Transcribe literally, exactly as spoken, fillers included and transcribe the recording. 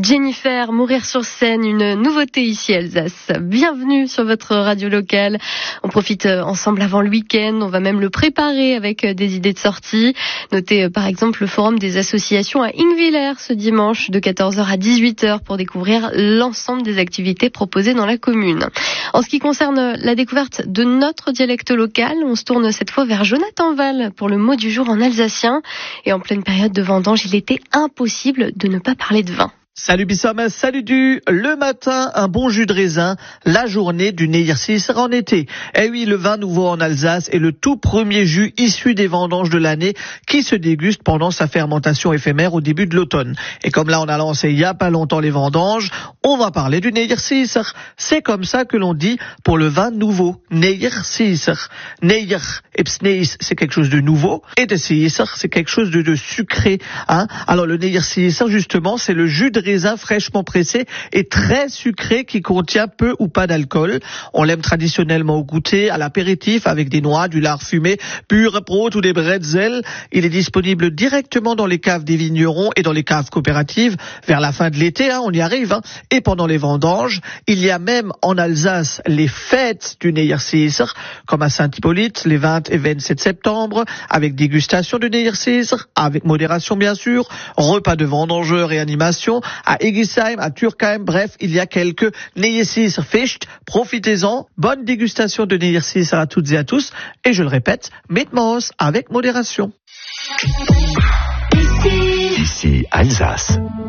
Jennifer, Mourir sur scène, une nouveauté ici à Alsace. Bienvenue sur votre radio locale. On profite ensemble avant le week-end, on va même le préparer avec des idées de sortie. Notez par exemple le forum des associations à Ingwiller ce dimanche de quatorze heures à dix-huit heures pour découvrir l'ensemble des activités proposées dans la commune. En ce qui concerne la découverte de notre dialecte local, on se tourne cette fois vers Jonathan Val pour le mot du jour en alsacien. Et en pleine période de vendange, il était impossible de ne pas parler de vin. Salut Bissom, salut du. Le matin, un bon jus de raisin. La journée du Neiersis en été. Eh oui, le vin nouveau en Alsace est le tout premier jus issu des vendanges de l'année qui se déguste pendant sa fermentation éphémère au début de l'automne. Et comme là on a lancé il y a pas longtemps les vendanges, on va parler du Neiersis. C'est comme ça que l'on dit pour le vin nouveau. Neiersis. Neier et Psneis, c'est quelque chose de nouveau. Et de Sisser, c'est quelque chose de, de sucré. Hein. Alors le Neiersis, justement, c'est le jus de raisin fraîchement pressé et très sucré qui contient peu ou pas d'alcool. On l'aime traditionnellement au goûter, à l'apéritif, avec des noix, du lard fumé, pur brot ou des bretzels. Il est disponible directement dans les caves des vignerons et dans les caves coopératives vers la fin de l'été, hein, on y arrive. Hein. Et pendant les vendanges, il y a même en Alsace les fêtes du Neiersis, comme à Saint-Hippolyte, les vingt et vingt-sept septembre, avec dégustation du Neiersis, avec modération bien sûr, repas de vendangeurs et animation, à Egisheim, à Turkheim, bref, il y a quelques Neiersis Ficht. Profitez-en. Bonne dégustation de Neiersis à toutes et à tous. Et je le répète, mitmos, avec modération. Ici Alsace.